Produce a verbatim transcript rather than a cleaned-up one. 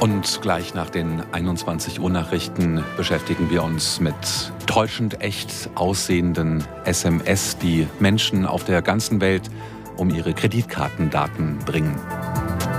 Und gleich nach den einundzwanzig Uhr Nachrichten beschäftigen wir uns mit täuschend echt aussehenden S M S, die Menschen auf der ganzen Welt um ihre Kreditkartendaten bringen.